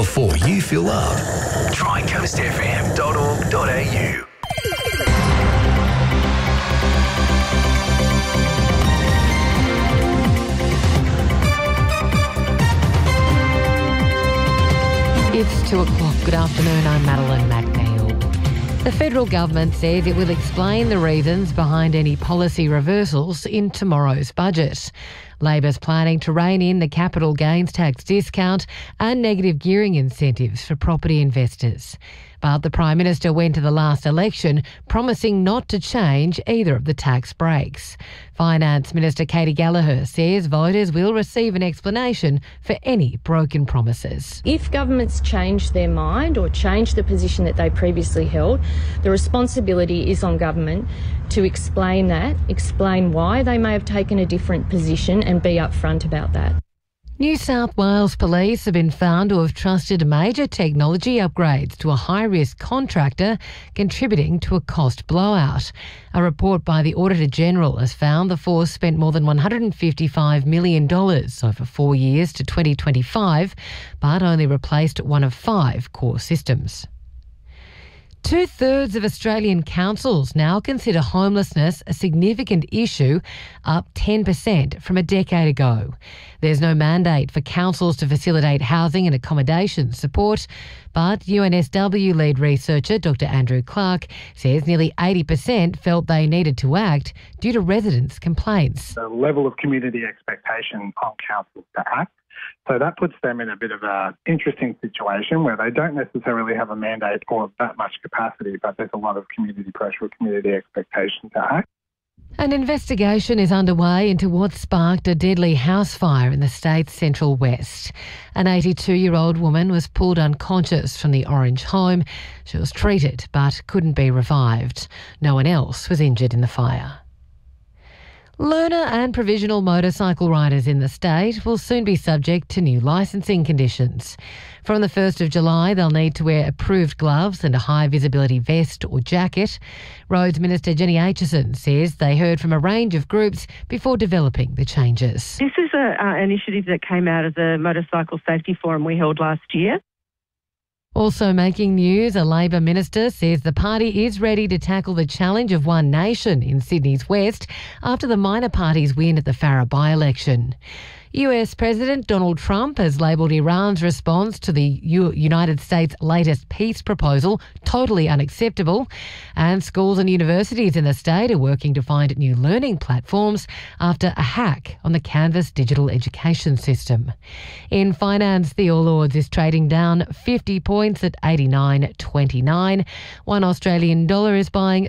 before you feel up. Try coastfm.org.au. It's 2 o'clock. Good afternoon. I'm Madeline McNeil. The federal government says it will explain the reasons behind any policy reversals in tomorrow's budget. Labor's planning to rein in the capital gains tax discount and negative gearing incentives for property investors. But the Prime Minister went to the last election promising not to change either of the tax breaks. Finance Minister Katy Gallagher says voters will receive an explanation for any broken promises. If governments change their mind or change the position that they previously held, the responsibility is on government to explain that, explain why they may have taken a different position and be upfront about that. New South Wales Police have been found to have trusted major technology upgrades to a high-risk contractor, contributing to a cost blowout. A report by the Auditor-General has found the force spent more than $155 million over 4 years to 2025, but only replaced one of 5 core systems. 2/3 of Australian councils now consider homelessness a significant issue, up 10% from a decade ago. There's no mandate for councils to facilitate housing and accommodation support, but UNSW lead researcher Dr Andrew Clark says nearly 80% felt they needed to act due to residents' complaints. The level of community expectation on councils to act. So that puts them in a bit of an interesting situation where they don't necessarily have a mandate or that much capacity, but there's a lot of community pressure or community expectation to act. An investigation is underway into what sparked a deadly house fire in the state's central west. An 82-year-old woman was pulled unconscious from the Orange home. She was treated but couldn't be revived. No one else was injured in the fire. Learner and provisional motorcycle riders in the state will soon be subject to new licensing conditions. From the 1st of July, they'll need to wear approved gloves and a high-visibility vest or jacket. Roads Minister Jenny Aitchison says they heard from a range of groups before developing the changes. This is an initiative that came out of the Motorcycle Safety Forum we held last year. Also making news, a Labor minister says the party is ready to tackle the challenge of One Nation in Sydney's West after the minor party's win at the Farrer by-election. US President Donald Trump has labelled Iran's response to the United States' latest peace proposal totally unacceptable, and schools and universities in the state are working to find new learning platforms after a hack on the Canvas digital education system. In finance, the All Ords is trading down 50 points at 89.29. One Australian dollar is buying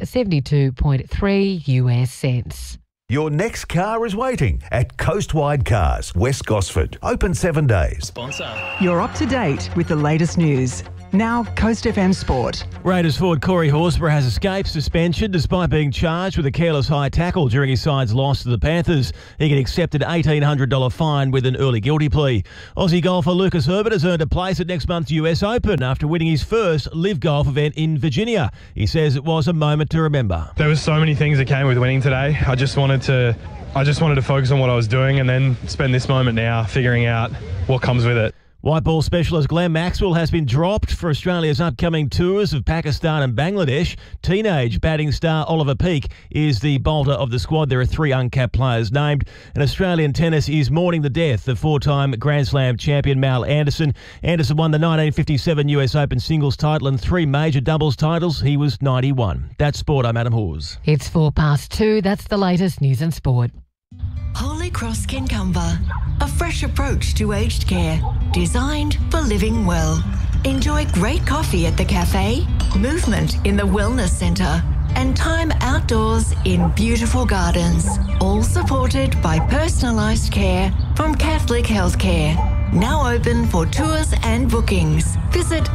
72.3 US cents. Your next car is waiting at Coastwide Cars, West Gosford. Open 7 days. Sponsor. You're up to date with the latest news. Now, Coast FM Sport. Raiders forward Corey Horsburgh has escaped suspension despite being charged with a careless high tackle during his side's loss to the Panthers. He can accept an $1,800 fine with an early guilty plea. Aussie golfer Lucas Herbert has earned a place at next month's US Open after winning his first live golf event in Virginia. He says it was a moment to remember. There was so many things that came with winning today. I just wanted to focus on what I was doing and then spend this moment now figuring out what comes with it. White ball specialist Glenn Maxwell has been dropped for Australia's upcoming tours of Pakistan and Bangladesh. Teenage batting star Oliver Peake is the bolter of the squad. There are 3 uncapped players named. And Australian tennis is mourning the death of 4-time Grand Slam champion Mal Anderson. Anderson won the 1957 US Open singles title and 3 major doubles titles. He was 91. That's sport. I'm Adam Hawes. It's 2:04. That's the latest news and sport. Holy Cross Kincumber, a fresh approach to aged care, designed for living well. Enjoy great coffee at the cafe, movement in the wellness centre, and time outdoors in beautiful gardens, all supported by personalised care from Catholic Healthcare. Now open for tours and bookings. Visit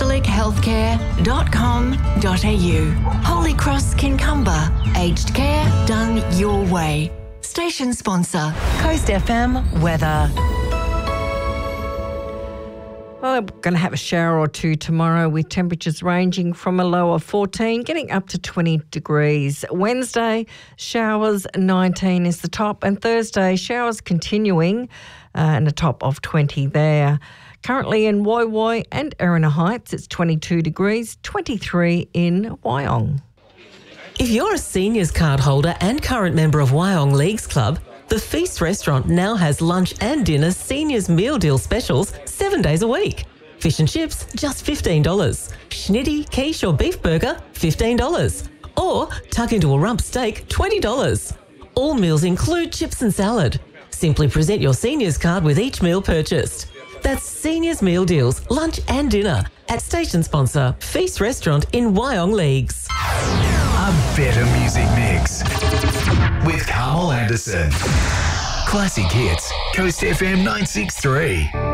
catholichealthcare.com.au. Holy Cross Kincumber, aged care done your way. Station sponsor, Coast FM weather. Well, we're going to have a shower or two tomorrow with temperatures ranging from a low of 14, getting up to 20 degrees. Wednesday, showers, 19 is the top. And Thursday, showers continuing. and a top of 20 there. Currently in Woi Woi and Erina Heights, it's 22 degrees, 23 in Wyong. If you're a seniors card holder and current member of Wyong Leagues Club, the Feast restaurant now has lunch and dinner seniors meal deal specials 7 days a week. Fish and chips, just $15. Schnitty, quiche or beef burger, $15. Or tuck into a rump steak, $20. All meals include chips and salad. Simply present your seniors card with each meal purchased. That's Seniors Meal Deals, lunch and dinner at station sponsor Feast Restaurant in Wyong Leagues. A better music mix with Carmel Anderson. Classic hits, Coast FM 963.